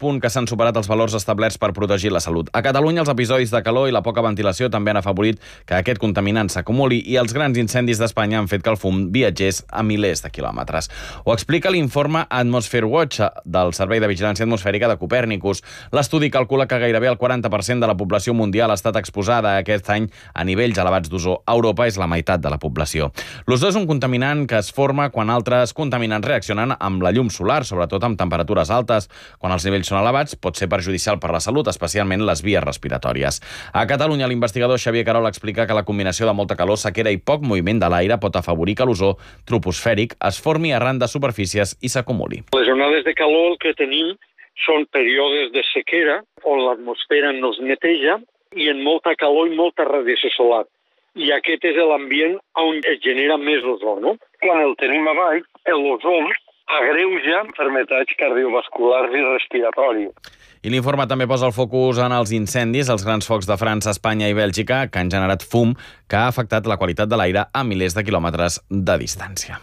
punt que s'han superat els valors establerts per protegir la salut. A Catalunya, els episodis de calor i la poca ventilació també han afavorit que aquest contaminant s'acumuli i els grans incendis d'Espanya han fet que el fum viatgés a milers de quilòmetres. Ho explica l'informe Atmosphere Watch del Servei de Vigilància Atmosfèrica de Copèrnicus. L'estudi calcula que gairebé el 40% de la població mundial ha estat exposada aquest any a nivells elevats d'ozó. A Europa és la meitat de la població. L'ozó és un contaminant que es forma quan altres contaminants reaccionen amb la llum solar, sobretot amb temperatures altes. Quan els nivells són elevats, pot ser perjudicial per la salut, especialment les vies respiratòries. A Catalunya, l'investigador Xavier Carol explica que la combinació de molta calor, sequera i poc moviment de l'aire pot afavorir que l'ozó troposfèric es formi arran de superfícies i s'acumuli. Les onades de calor que tenim són períodes de sequera on l'atmosfera no es neteja i en molta calor i molta radiació solar. I aquest és l'ambient on es genera més ozó, no? Quan el tenim a baix, l'ozó agreuja malalties cardiovasculars i respiratoris. I l'informe també posa el focus en els incendis, els grans focs de França, Espanya i Bèlgica, que han generat fum que ha afectat la qualitat de l'aire a milers de quilòmetres de distància.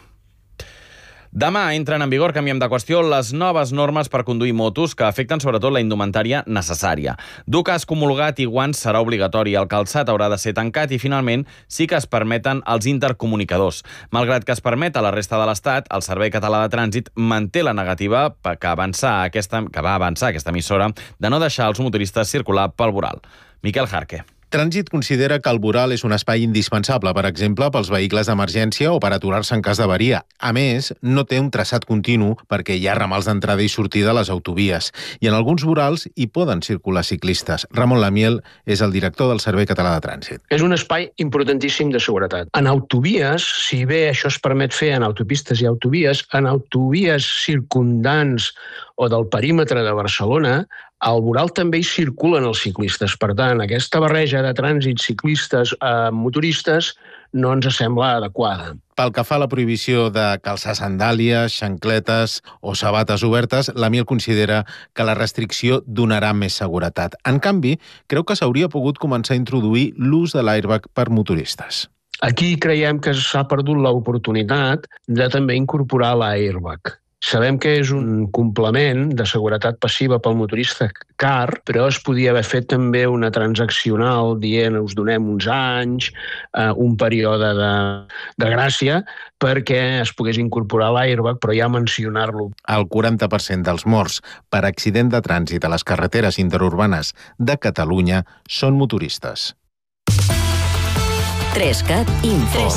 Demà entren en vigor, canviem de qüestió, les noves normes per conduir motos que afecten sobretot la indumentària necessària. Dur casc homologat i guants serà obligatori, el calçat haurà de ser tancat i finalment sí que es permeten els intercomunicadors. Malgrat que es permet a la resta de l'Estat, el Servei Català de Trànsit manté la negativa que va avançar aquesta emissora de no deixar els motoristes circular pel voral. Miquel Jarque. Trànsit considera que el voral és un espai indispensable, per exemple, pels vehicles d'emergència o per aturar-se en cas d'avaria. A més, no té un traçat continu perquè hi ha ramals d'entrada i sortida a les autovies. I en alguns vorals hi poden circular ciclistes. Ramon Lamiel és el director del Servei Català de Trànsit. És un espai importantíssim de seguretat. En autovies, si bé això es permet fer en autopistes i autovies, en autovies circundants o del perímetre de Barcelona, al voral també hi circulen els ciclistes. Per tant, aquesta barreja de trànsit ciclistes a motoristes no ens sembla adequada. Pel que fa a la prohibició de calçar sandàlies, xancletes o sabates obertes, l'Amiel considera que la restricció donarà més seguretat. En canvi, creu que s'hauria pogut començar a introduir l'ús de l'airbag per motoristes. Aquí creiem que s'ha perdut l'oportunitat de també incorporar l'airbag. Sabem que és un complement de seguretat passiva pel motorista car, però es podia haver fet també una transaccional dient us donem uns anys, un període de gràcia, perquè es pogués incorporar l'airbag, però ja mencionar-lo. El 40% dels morts per accident de trànsit a les carreteres interurbanes de Catalunya són motoristes. 3CAT Info.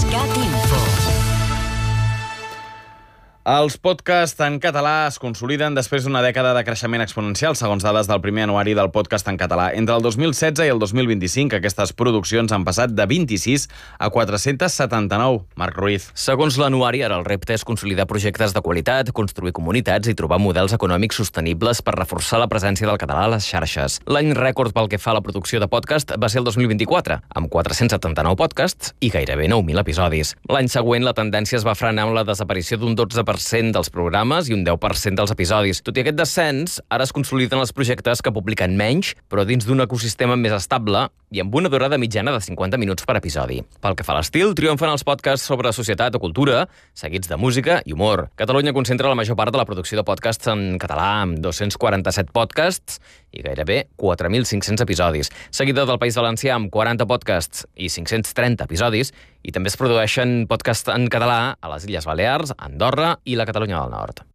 Els podcasts en català es consoliden després d'una dècada de creixement exponencial, segons dades del primer anuari del podcast en català. Entre el 2016 i el 2025, aquestes produccions han passat de 26 a 479. Marc Ruiz. Segons l'anuari, ara el repte és consolidar projectes de qualitat, construir comunitats i trobar models econòmics sostenibles per reforçar la presència del català a les xarxes. L'any rècord pel que fa a la producció de podcast va ser el 2024, amb 479 podcasts i gairebé 9.000 episodis. L'any següent, la tendència es va frenar amb la desaparició d'un 12% dels programes i un 10% dels episodis. Tot i aquest descens, ara es consoliden els projectes que publiquen menys, però dins d'un ecosistema més estable i amb una durada mitjana de 50 minuts per episodi. Pel que fa a l'estil, triomfen els podcasts sobre societat o cultura, seguits de música i humor. Catalunya concentra la major part de la producció de podcasts en català, amb 247 podcasts i gairebé 4.500 episodis. Seguida del País Valencià, amb 40 podcasts i 530 episodis, i també es produeixen podcasts en català a les Illes Balears, Andorra i la Catalunya del Nord.